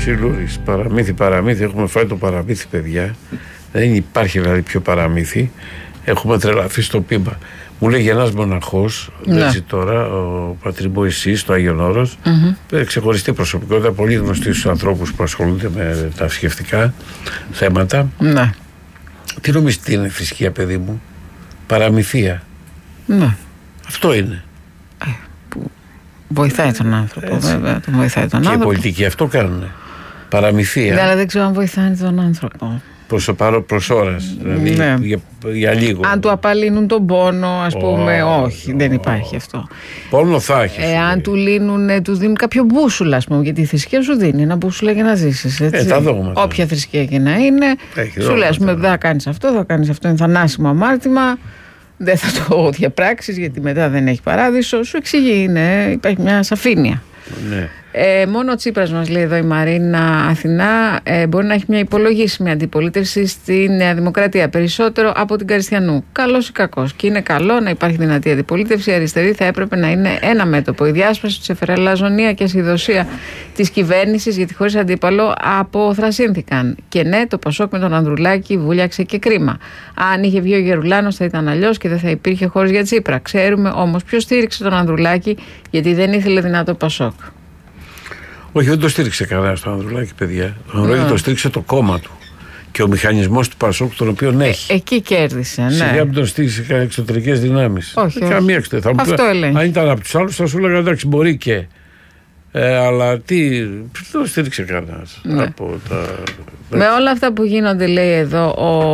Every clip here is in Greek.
Ξυλούρης, παραμύθι. Έχουμε φάει το παραμύθι, παιδιά. Δεν υπάρχει δηλαδή πιο παραμύθι. Έχουμε τρελαθεί στο πείμα. Μου λέγει ένας μοναχός, έτσι τώρα, ο Πατρί Μωυσής, στο Άγιον Όρος, ξεχωριστή προσωπικότητα, πολύ γνωστή στους ανθρώπους που ασχολούνται με τα θρησκευτικά θέματα. Ναι. Τι νομίζεις τι είναι θρησκεία, παιδί μου? Παραμυθία. Ναι. Αυτό είναι. Που βοηθάει τον άνθρωπο, βέβαια. Τον βοηθάει τον και άνθρωπο. οι πολιτικοί αυτό κάνουν. Παραμυθία. Ναι, αλλά δεν ξέρω αν βοηθάει τον άνθρωπο. Προς ώρας, δηλαδή για λίγο. Αν του απαλύνουν τον πόνο, ας πούμε, όχι, δεν υπάρχει αυτό. Πόνο θα έχει. Αν του λύνουν, του δίνουν κάποιο μπούσουλα, ας πούμε, γιατί η θρησκεία σου δίνει ένα μπούσουλα για να ζήσεις. Τα δόγματα. Όποια θρησκεία και να είναι, σου λέει, ας πούμε, δεν θα κάνεις αυτό, θα κάνεις αυτό, είναι θανάσιμο αμάρτημα, δεν θα το διαπράξεις γιατί μετά δεν έχει παράδεισο. Σου εξηγεί, υπάρχει μια σαφήνεια. Ναι. Μόνο ο Τσίπρας, μας λέει εδώ η Μαρίνα Αθηνά, μπορεί να έχει μια υπολογίσιμη αντιπολίτευση στη Νέα Δημοκρατία, περισσότερο από την Καριστιανού. Καλός ή κακός. Και είναι καλό να υπάρχει δυνατή αντιπολίτευση. Η αριστερή θα έπρεπε να είναι ένα μέτωπο. Η διάσπαση της εφεραλαζονία και ασυδοσία της κυβέρνησης, γιατί χωρίς αντίπαλο αποθρασύνθηκαν. Και ναι, το Πασόκ με τον Ανδρουλάκη βούλιαξε και κρίμα. Αν είχε βγει ο Γερουλάνος θα ήταν αλλιώς και δεν θα υπήρχε χώρος για Τσίπρα. Ξέρουμε όμως ποιος στήριξε τον Ανδρουλάκη, γιατί δεν ήθελε δυνατό Πασόκ. Όχι, δεν το στήριξε κανένα το Ανδρουλάκη, παιδιά. Το Ανδρουλάκη το στήριξε το κόμμα του και ο μηχανισμός του Πασόκ, τον οποίο έχει. Εκεί κέρδισε, ναι. Σιγά μην τον στήριξε εξωτερικές δυνάμεις. Όχι. Καμία εξωτερική. Αυτό έλεγε. Αν ήταν από τους άλλους, θα σου έλεγα εντάξει, μπορεί και. Αλλά δεν το στήριξε κανένας. Ναι. Με όλα αυτά που γίνονται, λέει εδώ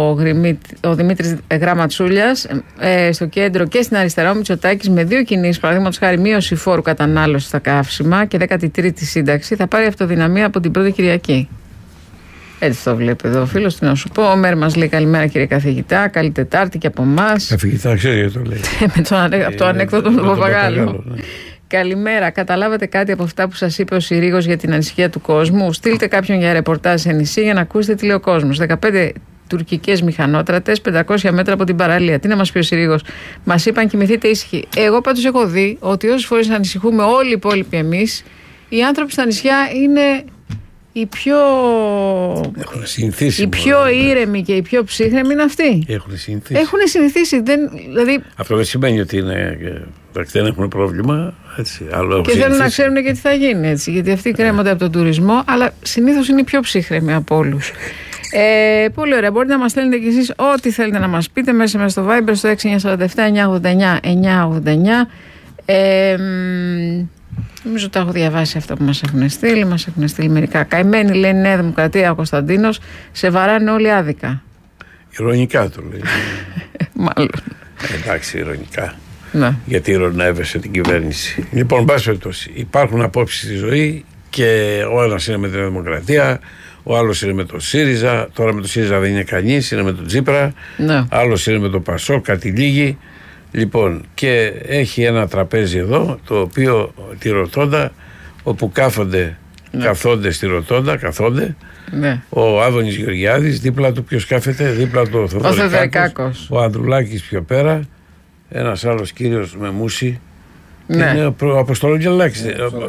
ο Δημήτρης Γραμματσούλιας, στο κέντρο και στην αριστερά, ο Μητσοτάκης με 2 κινήσεις, παραδείγματος χάρη μείωση φόρου κατανάλωσης στα καύσιμα και 13η σύνταξη, θα πάρει αυτοδυναμία από την πρώτη Κυριακή. Έτσι το βλέπει εδώ ο φίλος, τι να σου πω. Ο Μέρ μας λέει καλημέρα κύριε καθηγητά, καλή Τετάρτη και από εμάς. Καθηγητά, ξέρει γιατί το λέει. Από το ανέκδοτο του Παπαγάλου. Ναι. Καλημέρα. Καταλάβατε κάτι από αυτά που σας είπε ο Συρίγος για την ανησυχία του κόσμου? Στείλτε κάποιον για ρεπορτάζ σε νησί για να ακούσετε τι λέει ο κόσμος. 15 τουρκικές μηχανότρατες, 500 μέτρα από την παραλία. Τι να μας πει ο Συρίγος? Μας είπαν κοιμηθείτε ήσυχοι. Εγώ πάντως έχω δει ότι όσες φορές ανησυχούμε όλοι οι υπόλοιποι εμείς, οι άνθρωποι στα νησιά είναι οι πιο ήρεμοι και οι πιο ψύχρεμοι είναι αυτοί. Έχουν συνηθίσει. Δηλαδή... Αυτό δεν σημαίνει ότι δεν έχουν πρόβλημα. Έτσι, και θέλουν να ξέρουν και τι θα γίνει. Έτσι, γιατί αυτοί κρέμονται από τον τουρισμό, αλλά συνήθως είναι οι πιο ψύχρεμοι από όλους. Πολύ ωραία. Μπορείτε να μας στέλνετε κι εσείς ό,τι θέλετε να μας πείτε μέσα στο Viber στο 6947-989-989. Νομίζω τα έχω διαβάσει αυτά που μας έχουν στείλει. Μας έχουν στείλει μερικά. Καημένη, λέει, Νέα Δημοκρατία, ο Κωνσταντίνος, σε βαράνε όλοι άδικα. Ειρωνικά το λέει. Μάλλον. Εντάξει, ειρωνικά. Ναι. Γιατί ειρωνεύεσαι την κυβέρνηση. Λοιπόν, πάση περιπτώσει, υπάρχουν απόψεις στη ζωή και ο ένας είναι με την Δημοκρατία, ο άλλος είναι με το ΣΥΡΙΖΑ. Τώρα με το ΣΥΡΙΖΑ δεν είναι κανείς, είναι με τον Τσίπρα. Ναι. Άλλος είναι με το ΠΑΣΟΚ, κάτι λίγοι. Λοιπόν, και έχει ένα τραπέζι εδώ, το οποίο τη Ροτόντα, όπου καθόνται στη Ροτόντα, ναι. Ο Άδωνης Γεωργιάδης, δίπλα του ποιος κάθεται, δίπλα του ο Θεοδωρικάκος, ο Ανδρουλάκης πιο πέρα, ένας άλλος κύριος με μουσι, ναι. Είναι ο Αποστολίδης,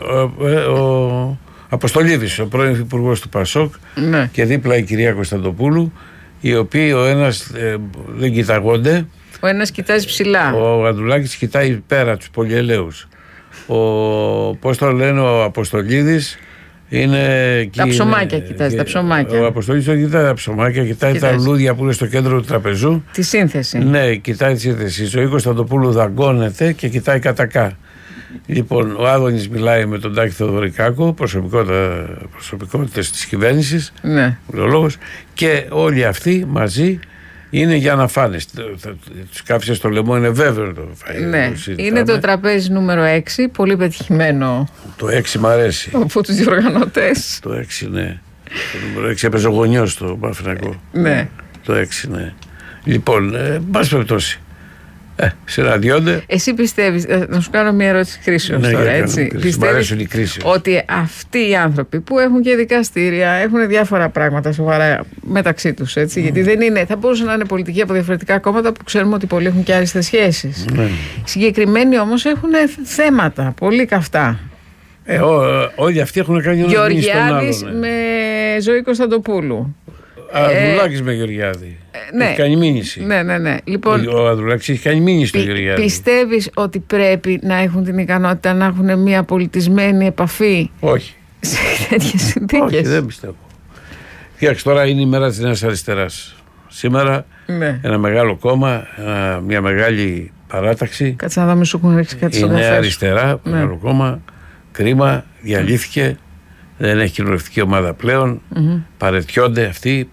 ο Αποστολίδης, ο πρώην υπουργός του ΠΑΣΟΚ, ναι. Και δίπλα η κυρία Κωνσταντοπούλου, οι οποίοι ο ένας δεν κοιταγόνται. Ο ένας κοιτάζει ψηλά. Ο Ανδρουλάκης κοιτάει πέρα τους πολυελαίους. Πώς το λένε, ο Αποστολίδης είναι. Τα ψωμάκια κοιτάζει, τα ψωμάκια. Ο Αποστολίδης δεν κοιτάει τα ψωμάκια, κοιτάει τα λουλούδια που είναι στο κέντρο του τραπεζού. Τη σύνθεση. Ναι, κοιτάει τη σύνθεση. Ο Κωνσταντοπούλου δαγκώνεται και κοιτάει κατακά. Λοιπόν, ο Άδωνης μιλάει με τον Τάκη Θεοδωρικάκο, προσωπικότητες της κυβέρνησης, ναι. Και όλοι αυτοί μαζί είναι για να φάνε. Τους κάφησε στο λαιμό, είναι βέβαιο το φάει. Ναι, είναι το τραπέζι νούμερο 6, πολύ πετυχημένο. Το 6 μ' αρέσει. Από τους διοργανωτές. Το 6, ναι. Το νούμερο 6 έπαιζε ο γονιός στο Παναθηναϊκό. Ναι. Το 6, ναι. Λοιπόν, πάση περιπτώσει. Συναντιόνται. Εσύ πιστεύεις, να σου κάνω μια ερώτηση κρίσεως, ναι, τώρα, έτσι. Πιστεύεις ότι αυτοί οι άνθρωποι που έχουν και δικαστήρια, έχουν διάφορα πράγματα σοβαρά μεταξύ τους, έτσι, γιατί δεν είναι, θα μπορούσαν να είναι πολιτικοί από διαφορετικά κόμματα που ξέρουμε ότι πολλοί έχουν και άριστες σχέσεις. Συγκεκριμένοι όμως έχουν θέματα πολύ καυτά. Όλοι αυτοί έχουν κάνει ένα μήνυμα στον άλλον. Γεωργιάδης με Ζωή Κωνσταντοπούλου. Ανδρουλάκης με Γεωργιάδη. Ναι. Έχει κάνει μήνυση. Ναι. Λοιπόν, Ο Ανδρουλάκης έχει κάνει μήνυση στο Γεωργιάδη. Πιστεύεις ότι πρέπει να έχουν την ικανότητα να έχουν μια πολιτισμένη επαφή? Όχι. Σε τέτοιες συνθήκες? Όχι, δεν πιστεύω. Κοίταξε, τώρα είναι η μέρα της Νέας Αριστεράς. Σήμερα ένα μεγάλο κόμμα, μια μεγάλη παράταξη. Κάτσε να δω, σου έχουν ρίξει κάτι στο καφέ. Η Νέα Αριστερά, μεγάλο κόμμα, κρίμα, διαλύθηκε. Δεν έχει κοινοβουλευτική ομάδα πλέον. Παρετιόνται αυτοί,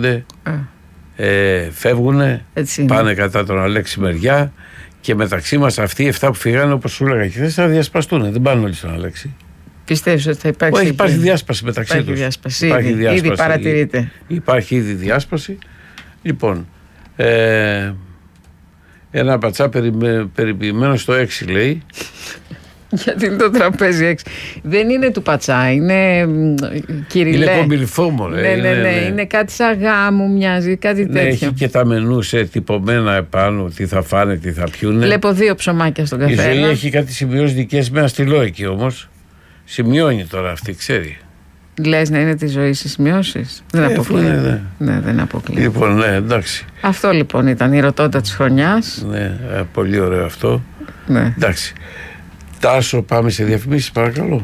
φεύγουνε, πάνε κατά τον Αλέξη Μεριά και μεταξύ μας αυτοί οι 7 που φύγανε, όπως σου έλεγα και χθες, θα διασπαστούν. Δεν πάνε όλοι στον Αλέξη. Πιστεύεις ότι θα υπάρξει? Όχι, υπάρχει διάσπαση μεταξύ τους. Υπάρχει διάσπαση. Ήδη παρατηρείται. Υπάρχει ήδη διάσπαση. Λοιπόν, ένα πατσά περιποιημένο στο 6 λέει. Γιατί είναι το τραπέζι 6. Δεν είναι του πατσά, είναι κυριλέ. Είναι κομπιλφό, μωρέ. Ναι. Είναι κάτι σαν γάμου, μοιάζει, κάτι τέτοιο. Έχει και τα μενού τυπωμένα επάνω, τι θα φάνε, τι θα πιούνε. Βλέπω 2 ψωμάκια στον καφέ. Η Ζωή έχει κάτι σημειώσεις δικές με ένα στυλό εκεί όμως. Σημειώνει τώρα αυτή, ξέρει. Λες να είναι τη ζωή στις σημειώσεις? Δεν αποκλείεται. Ναι, δεν αποκλείεται. Λοιπόν, ναι, εντάξει. Αυτό λοιπόν ήταν η ρωτώντα της χρονιάς. Ναι, πολύ ωραίο αυτό. Ναι. Εντάξει. Τάσο, πάμε σε διαφημίσεις, παρακαλώ.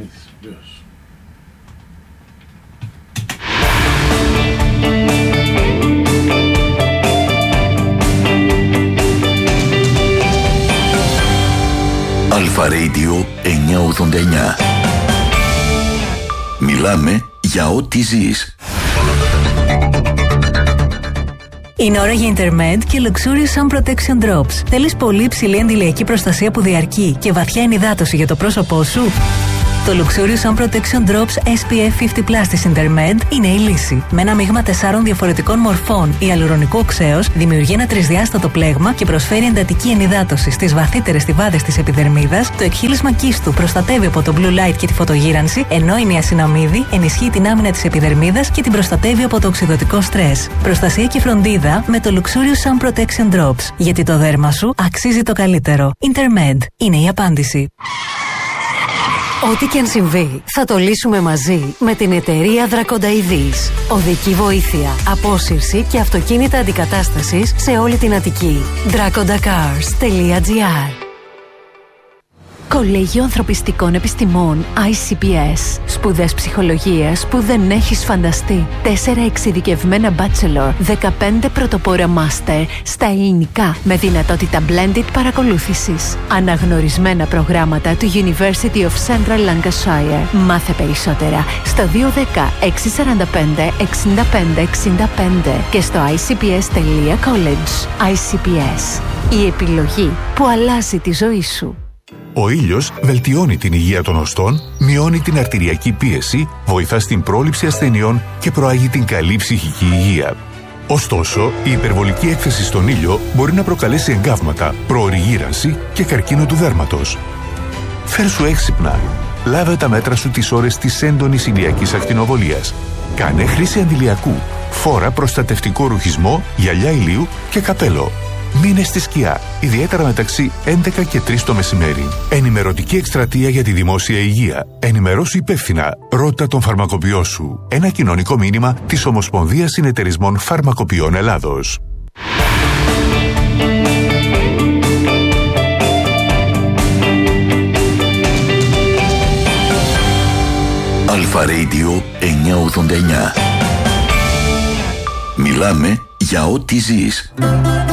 Αλφα Radio 989. Μιλάμε για ό,τι ζεις. Είναι ώρα για Intermed και Luxurious Sun Protection Drops. Θέλεις πολύ υψηλή αντιλιακή προστασία που διαρκεί και βαθιά ενυδάτωση για το πρόσωπό σου? Το Luxurious Sun Protection Drops SPF 50+ της Intermed είναι η λύση. Με ένα μείγμα 4 διαφορετικών μορφών ιαλουρονικού οξέως δημιουργεί ένα τρισδιάστατο πλέγμα και προσφέρει εντατική ενυδάτωση στις βαθύτερες στιβάδες της επιδερμίδας. Το εκχύλισμα κύστου προστατεύει από το blue light και τη φωτογύρανση, ενώ η νιασιναμίδη ενισχύει την άμυνα της επιδερμίδας και την προστατεύει από το οξυδωτικό στρες. Προστασία και φροντίδα με το Luxurious Sun Protection Drops. Γιατί το δέρμα σου αξίζει το καλύτερο. Intermed είναι η απάντηση. Ό,τι και αν συμβεί, θα το λύσουμε μαζί με την εταιρεία Δρακονταειδής. Οδική βοήθεια, απόσυρση και αυτοκίνητα αντικατάστασης σε όλη την Αττική. dracondacars.gr. Κολέγιο Ανθρωπιστικών Επιστημών ICPS. Σπουδές ψυχολογίας που δεν έχεις φανταστεί. 4 εξειδικευμένα bachelor, 15 πρωτοπόρα master στα ελληνικά με δυνατότητα blended παρακολούθησης. Αναγνωρισμένα προγράμματα του University of Central Lancashire. Μάθε περισσότερα στο 210 645 65 65 και στο icps.college. ICPS. Η επιλογή που αλλάζει τη ζωή σου. Ο ήλιος βελτιώνει την υγεία των οστών, μειώνει την αρτηριακή πίεση, βοηθά στην πρόληψη ασθενειών και προάγει την καλή ψυχική υγεία. Ωστόσο, η υπερβολική έκθεση στον ήλιο μπορεί να προκαλέσει εγκάβματα, προωρή γύρανση και καρκίνο του δέρματος. Φέρσου έξυπνα. Λάβε τα μέτρα σου τις ώρες της έντονης ηλιακής ακτινοβολίας. Κάνε χρήση αντιλιακού. Φόρα προστατευτικό ρουχισμό, γυαλιά ηλίου και καπέλο. Μείνε στη σκιά, ιδιαίτερα μεταξύ 11 και 3 το μεσημέρι. Ενημερωτική εκστρατεία για τη δημόσια υγεία. Ενημερώσου υπεύθυνα. Ρώτα τον φαρμακοποιό σου. Ένα κοινωνικό μήνυμα της Ομοσπονδίας Συνεταιρισμών Φαρμακοποιών Ελλάδος. Αλφα Radio 989. Μιλάμε για ό,τι ζεις.